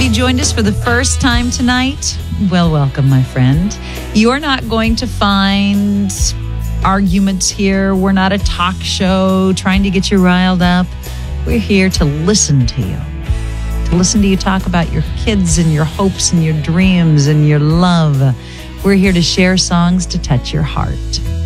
you joined us for the first time tonight? Well, welcome, my friend. You're not going to find arguments here. We're not a talk show trying to get you riled up. We're here to listen to you. To listen to you talk about your kids and your hopes and your dreams and your love. We're here to share songs to touch your heart.